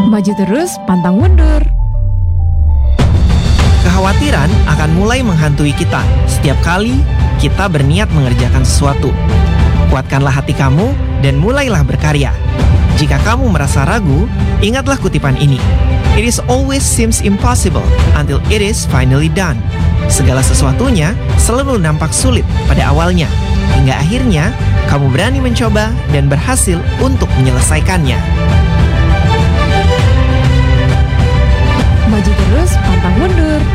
Maju terus, pantang mundur. Kekhawatiran akan mulai menghantui kita setiap kali kita berniat mengerjakan sesuatu. Kuatkanlah hati kamu dan mulailah berkarya. Jika kamu merasa ragu, ingatlah kutipan ini. It is always seems impossible until it is finally done. Segala sesuatunya selalu nampak sulit pada awalnya, hingga akhirnya kamu berani mencoba dan berhasil untuk menyelesaikannya. Maju terus, pantang mundur.